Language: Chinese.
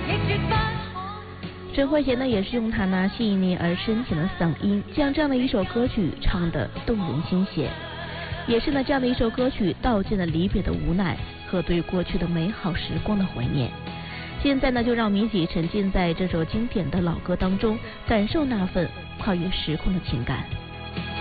陈慧娴呢，也是用她那细腻而深情的嗓音，将这样的一首歌曲唱得动人心弦。也是呢，这样的一首歌曲道尽了离别的无奈和对过去的美好时光的怀念。现在呢，就让我们一起沉浸在这首经典的老歌当中，感受那份跨越时空的情感。